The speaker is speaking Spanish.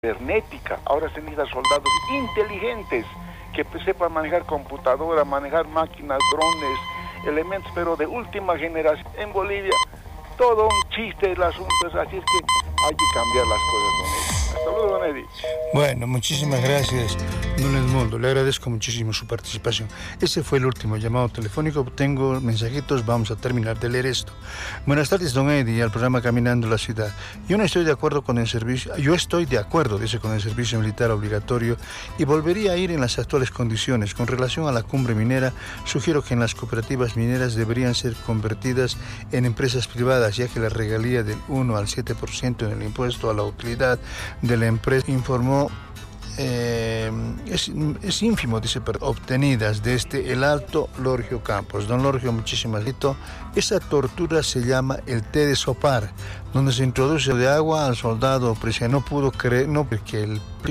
cibernética. Ahora se necesitan soldados inteligentes que sepan manejar computadora, manejar máquinas, drones, elementos, pero de última generación. En Bolivia, todo un chiste el asunto es así, es que hay que cambiar las cosas, don Eddie. Hasta luego, don Eddie. Bueno, muchísimas gracias, don Edmundo. Le agradezco muchísimo su participación. Ese fue el último llamado telefónico. Tengo mensajitos, vamos a terminar de leer esto. Buenas tardes, don Eddie, al programa Caminando la Ciudad. Yo no estoy de acuerdo con el servicio, yo estoy de acuerdo, dice, con el servicio militar obligatorio y volvería a ir en las actuales condiciones. Con relación a la cumbre minera, sugiero que en las cooperativas mineras deberían ser convertidas en empresas privadas, ya que la regalía del 1 al 7% en el impuesto a la utilidad de la empresa, informó, es ínfimo, dice, obtenidas desde el Alto Lorgio Campos. Don Lorgio, muchísimas gracias. Esa tortura se llama el té de sopar, donde se introduce de agua al soldado prisionero. No pudo creer, no, porque el